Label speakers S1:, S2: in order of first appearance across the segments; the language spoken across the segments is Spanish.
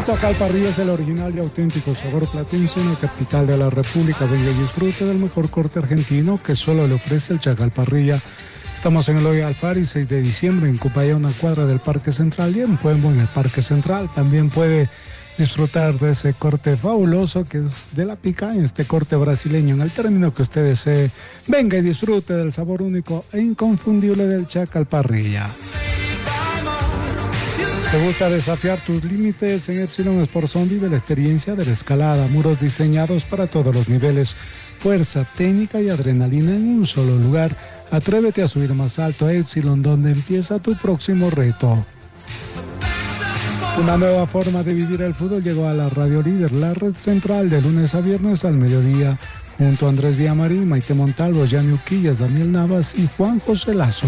S1: Chacalparrilla es el original y auténtico sabor platense en la capital de la República. Venga y disfrute del mejor corte argentino que solo le ofrece el Chacalparrilla. Estamos en el Hoy Alfaro, 6 de diciembre, en Cupaya, una cuadra del Parque Central y en Puembo, en el Parque Central. También puede disfrutar de ese corte fabuloso que es de la picaña, este corte brasileño, en el término que usted desee. Venga y disfrute del sabor único e inconfundible del Chacalparrilla. ¿Te gusta desafiar tus límites? En Epsilon Sport Zone vive la experiencia de la escalada, muros diseñados para todos los niveles, fuerza, técnica y adrenalina en un solo lugar. Atrévete a subir más alto a Epsilon, donde empieza tu próximo reto. Una nueva forma de vivir el fútbol llegó a la Radio Líder, la red central, de lunes a viernes al mediodía, junto a Andrés Villamarín, Maite Montalvo, Yanni Uquillas, Daniel Navas y Juan José Lazo.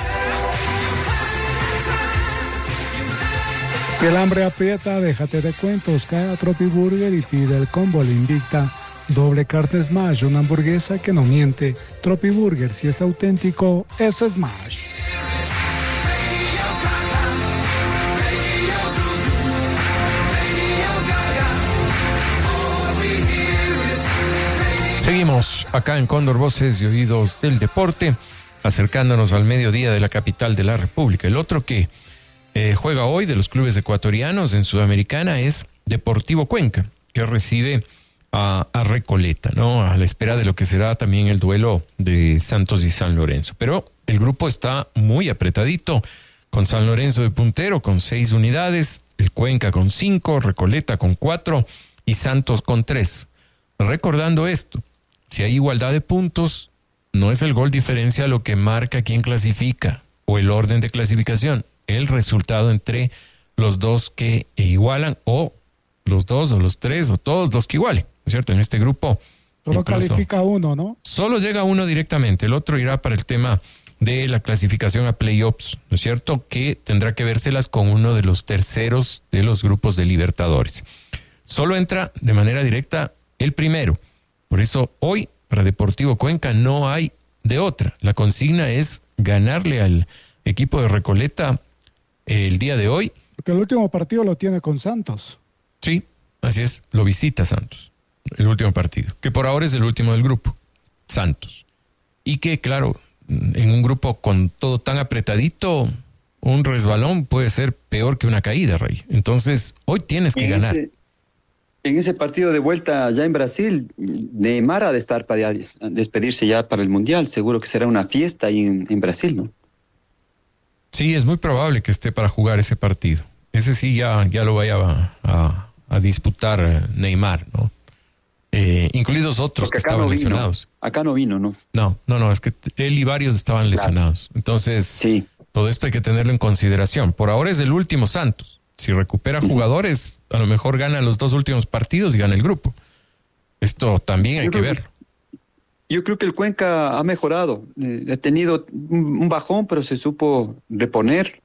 S1: Si el hambre aprieta, déjate de cuentos, cae a Tropi Burger y pide el combo La Invicta. Doble carne Smash, una hamburguesa que no miente. Tropi Burger, si es auténtico, es Smash.
S2: Seguimos acá en Cóndor, Voces y Oídos del Deporte, acercándonos al mediodía de la capital de la República. El otro que juega hoy de los clubes ecuatorianos en Sudamericana es Deportivo Cuenca, que recibe a Recoleta, ¿no? A la espera de lo que será también el duelo de Santos y San Lorenzo. Pero el grupo está muy apretadito, con San Lorenzo de puntero con 6 unidades, el Cuenca con 5, Recoleta con 4 y Santos con 3. Recordando esto, si hay igualdad de puntos, no es el gol diferencia lo que marca quién clasifica o el orden de clasificación. El resultado entre los dos que igualan, o los dos o los tres o todos los que igualen, ¿no es cierto? En este grupo
S1: solo califica uno, ¿no?
S2: Solo llega uno directamente, el otro irá para el tema de la clasificación a playoffs, ¿no es cierto? Que tendrá que vérselas con uno de los terceros de los grupos de Libertadores. Solo entra de manera directa el primero. Por eso hoy para Deportivo Cuenca no hay de otra. La consigna es ganarle al equipo de Recoleta el día de hoy.
S1: Porque el último partido lo tiene con Santos.
S2: Sí, así es, lo visita Santos, el último partido, que por ahora es el último del grupo, Santos. Y que, claro, en un grupo con todo tan apretadito, un resbalón puede ser peor que una caída, Rey. Entonces, hoy tienes que ganar.
S3: En ese partido de vuelta ya en Brasil, Neymar ha de estar para despedirse ya para el Mundial. Seguro que será una fiesta ahí en Brasil, ¿no?
S2: Sí, es muy probable que esté para jugar ese partido. Ese sí ya lo vaya a disputar Neymar, ¿no? Incluidos otros que estaban lesionados.
S3: Acá no vino, ¿no?
S2: No, es que él y varios estaban lesionados. Entonces, sí, todo esto hay que tenerlo en consideración. Por ahora es el último Santos. Si recupera jugadores, a lo mejor gana los 2 últimos partidos y gana el grupo. Esto también hay que verlo.
S3: Yo creo que el Cuenca ha mejorado. Ha tenido un bajón, pero se supo reponer.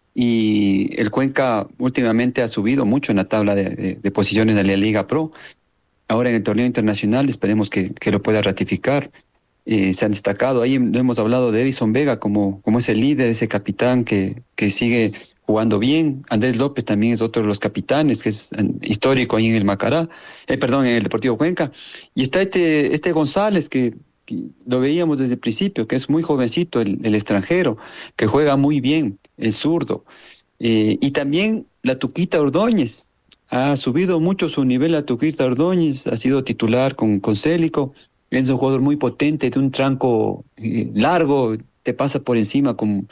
S3: Y el Cuenca últimamente ha subido mucho en la tabla de posiciones de la Liga Pro. Ahora en el torneo internacional esperemos que lo pueda ratificar. Se han destacado, ahí hemos hablado de Edison Vega como ese líder, ese capitán que sigue jugando bien. Andrés López también es otro de los capitanes, que es histórico ahí en el Macará, en el Deportivo Cuenca. Y está este González, que lo veíamos desde el principio, que es muy jovencito, el extranjero, que juega muy bien, el zurdo. Y también la Tuquita Ordóñez. Ha subido mucho su nivel la Tuquita Ordóñez, ha sido titular con Célico. Es un jugador muy potente, de un tranco largo, te pasa por encima como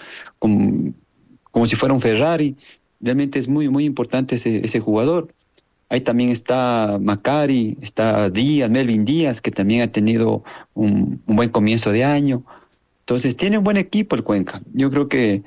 S3: si fuera un Ferrari. Realmente es muy, muy importante ese jugador. Ahí también está Macari, está Melvin Díaz, que también ha tenido un buen comienzo de año. Entonces tiene un buen equipo el Cuenca. Yo creo que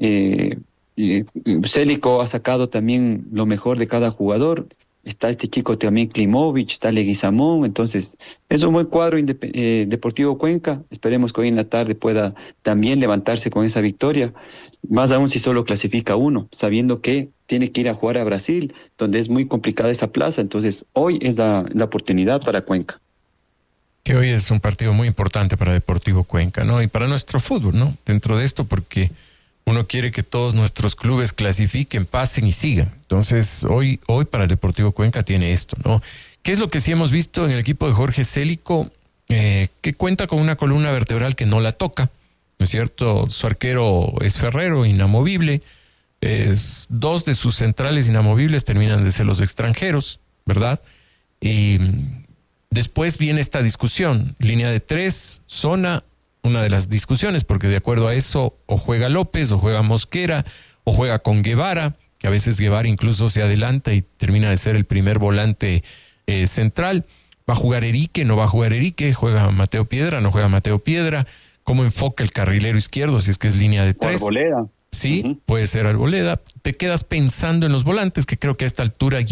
S3: Célico ha sacado también lo mejor de cada jugador. Está este chico también Klimovic, está Leguizamón. Entonces es un buen cuadro Deportivo Cuenca. Esperemos que hoy en la tarde pueda también levantarse con esa victoria, más aún si solo clasifica uno, sabiendo que tiene que ir a jugar a Brasil, donde es muy complicada esa plaza. Entonces hoy es la oportunidad para Cuenca.
S2: Que hoy es un partido muy importante para Deportivo Cuenca, ¿no? Y para nuestro fútbol, ¿no? Dentro de esto, porque Uno quiere que todos nuestros clubes clasifiquen, pasen y sigan. Entonces, hoy para el Deportivo Cuenca tiene esto, ¿no? ¿Qué es lo que sí hemos visto en el equipo de Jorge Célico? Que cuenta con una columna vertebral que no la toca, ¿no es cierto? Su arquero es Ferrero, inamovible. Dos de sus centrales inamovibles terminan de ser los extranjeros, ¿verdad? Y después viene esta discusión, línea de 3, zona, una de las discusiones, porque de acuerdo a eso o juega López, o juega Mosquera, o juega con Guevara, que a veces Guevara incluso se adelanta y termina de ser el primer volante central. ¿Va a jugar Erique? ¿No va a jugar Erique? ¿Juega Mateo Piedra? ¿No juega Mateo Piedra? ¿Cómo enfoca el carrilero izquierdo si es que es línea de 3?
S3: Arboleda.
S2: Sí, puede ser Arboleda. Te quedas pensando en los volantes, que creo que a esta altura